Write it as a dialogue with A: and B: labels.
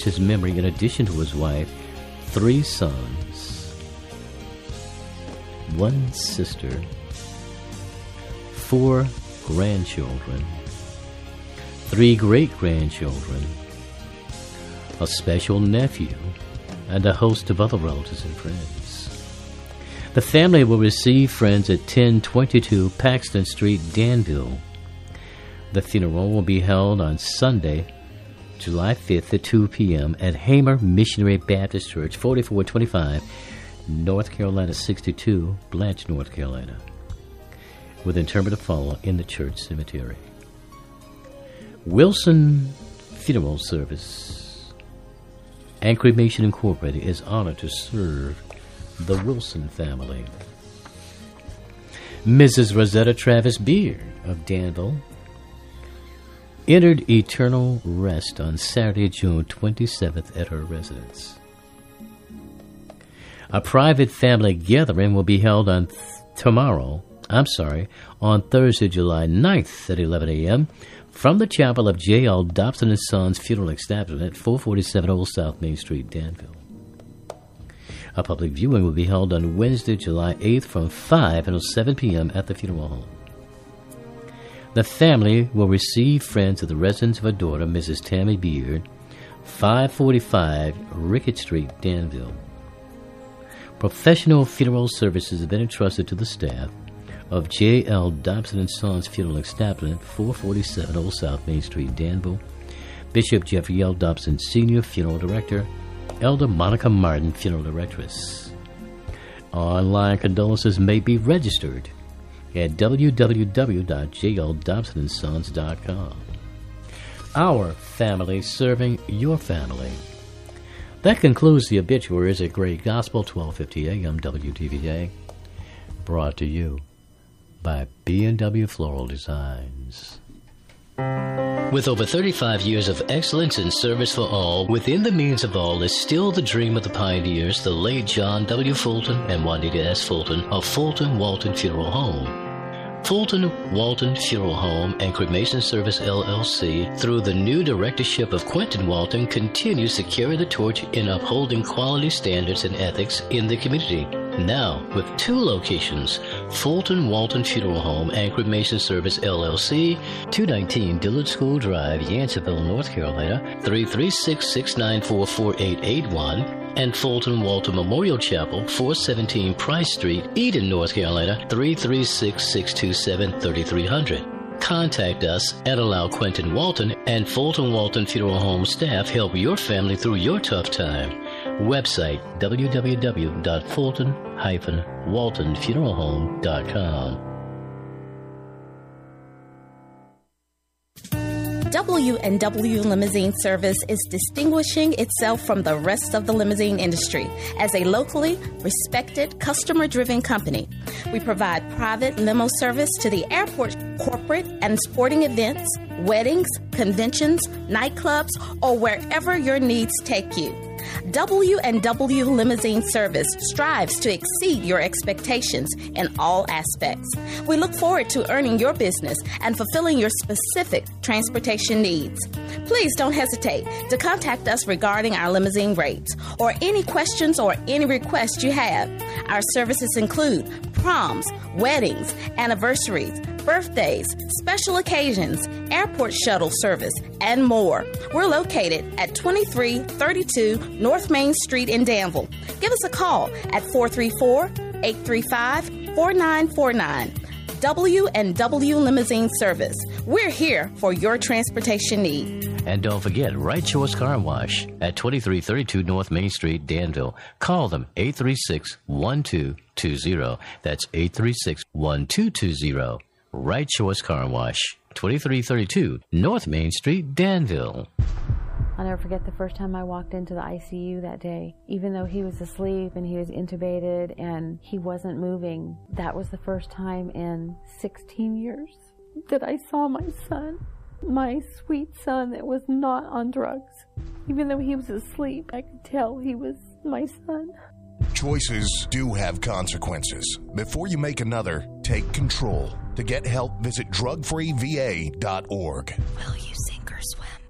A: his memory in addition to his wife, 3 sons, 1 sister, 4 grandchildren, 3 great-grandchildren, a special nephew, and a host of other relatives and friends. The family will receive friends at 1022 Paxton Street, Danville. The funeral will be held on Sunday, July 5th at 2 p.m. at Hamer Missionary Baptist Church, 4425 North Carolina 62, Blanche, North Carolina, with interment to follow in the church cemetery. Wilson Funeral Service and Cremation Incorporated is honored to serve the Wilson family. Mrs. Rosetta Travis Beard of Danville entered eternal rest on Saturday, June 27th at her residence. A private family gathering will be held on Thursday, July 9th at 11 a.m. from the chapel of J.L. Dobson & Sons Funeral Establishment, 447 Old South Main Street, Danville. A public viewing will be held on Wednesday, July 8th from 5 until 7 p.m. at the funeral home. The family will receive friends at the residence of her daughter, Mrs. Tammy Beard, 545 Rickett Street, Danville. Professional funeral services have been entrusted to the staff of J.L. Dobson & Sons Funeral Establishment, 447 Old South Main Street, Danville. Bishop Jeffrey L. Dobson, Sr., Funeral Director. Elder Monica Martin, Funeral Directress. Online condolences may be registered at www.jldobsonsons.com. Our family serving your family. That concludes the obituaries at Great Gospel, 1250 AM WTVA, brought to you by B&W Floral Designs. With over 35 years of excellence in service for all, within the means of all is still the dream of the pioneers, the late John W. Fulton and Juanita S. Fulton of Fulton Walton Funeral Home. Fulton Walton Funeral Home and Cremation Service, LLC, through the new directorship of Quentin Walton, continues to carry the torch in upholding quality standards and ethics in the community. Now, with 2 locations, Fulton Walton Funeral Home and Cremation Service, LLC, 219 Dillard School Drive, Yanceyville, North Carolina, 336-694-4881, and Fulton Walton Memorial Chapel, 417 Price Street, Eden, North Carolina, 336-627-3300. Contact us and allow Quentin Walton and Fulton Walton Funeral Home staff help your family through your tough time. Website www.fulton-waltonfuneralhome.com.
B: W&W Limousine Service is distinguishing itself from the rest of the limousine industry as a locally respected, customer-driven company. We provide private limo service to the airport, corporate and sporting events, weddings, conventions, nightclubs, or wherever your needs take you. W&W Limousine Service strives to exceed your expectations in all aspects. We look forward to earning your business and fulfilling your specific transportation needs. Please don't hesitate to contact us regarding our limousine rates or any questions or any requests you have. Our services include proms, weddings, anniversaries, birthdays, special occasions, airport shuttle service, and more. We're located at 2332 North Main Street in Danville. Give us a call at 434-835-4949. W&W Limousine Service. We're here for your transportation need.
A: And don't forget, Right Choice Car Wash at 2332 North Main Street, Danville. Call them 836-1220. That's 836-1220. Right Choice Car Wash, 2332 North Main Street, Danville.
C: I'll never forget the first time I walked into the ICU that day. Even though he was asleep and he was intubated and he wasn't moving, that was the first time in 16 years that I saw my son, my sweet son that was not on drugs. Even though he was asleep, I could tell he was my son.
D: Choices do have consequences. Before you make another, take control. To get help, visit drugfreeva.org.
E: Will you sink or swim?